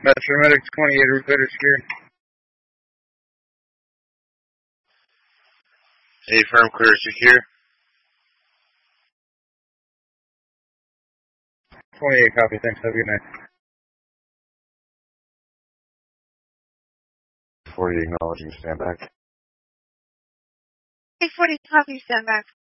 Metro Medic 28, roof header secure. A firm clear secure. 28, copy. Thanks. Have a good night. 40 acknowledging stand back. 40 copy, stand back.